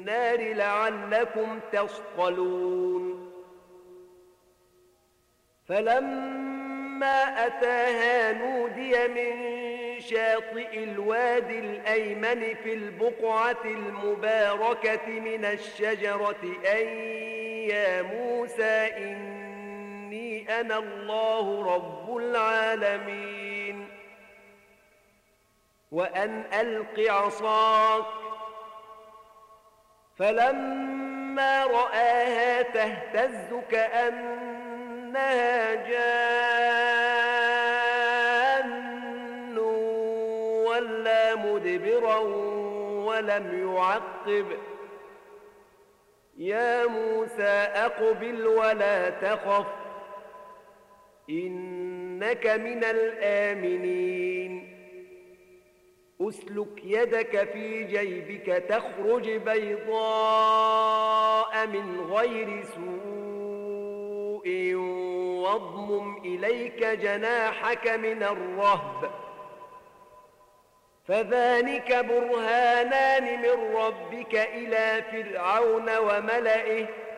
النار لعلكم تصطلون فلما أتاها نودي من شاطئ الوادي الأيمن في البقعة المباركة من الشجرة أن يا موسى إني أنا الله رب العالمين وأن ألق عصاك فلما رآها تهتز كأنها جان ولا مدبرا ولم يعقب يا موسى أقبل ولا تخف إنك من الآمنين أسلك يدك في جيبك تخرج بيضاء من غير سوء واضمم إليك جناحك من الرهب فذلك برهانان من ربك إلى فرعون وملئه